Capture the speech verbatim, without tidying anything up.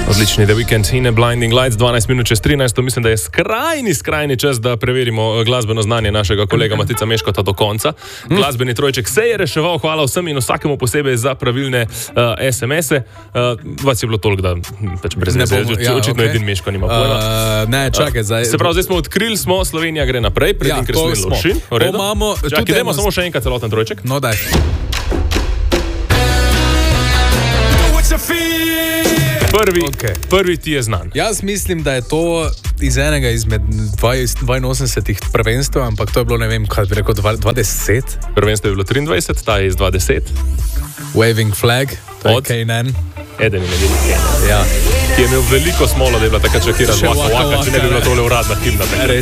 Odlični The Weeknd in Blinding Lights, dvanajst minut čez trinajst. Mislim, da je skrajni, skrajni čas, da preverimo glasbeno znanje našega kolega Matica Meškota do konca. Glasbeni trojček se je reševal, hvala vsem in vsakemu posebej za pravilne uh, es em ese. Uh, vas je bilo toliko, da pač brez veze, ja, očitno okay. Edin Meško nima pojma. Uh, ne, čakaj, zdaj. Uh, se pravi, zdaj smo odkrili, smo, Slovenija gre naprej, predtem, ja, ker smo Lovšin. V redu? Čakaj, idemo samo še enkrat celoten trojček. No, daj. Prvi, okay. prvi ti je znan. Jaz mislim, da je to iz enega izmed dvainosemdesetih prvenstev, ampak to je bilo, ne vem, kaj bi rekel, dvajset. Prvenstvo je bilo triindvajset, ta je iz dvajset. Waving Flag, to je K N N. Eden in edini K N N. Ja. Ki je imel veliko smolo, da je bila takrat šokirana. Waka Waka, če ne bi bila tole uradna himna.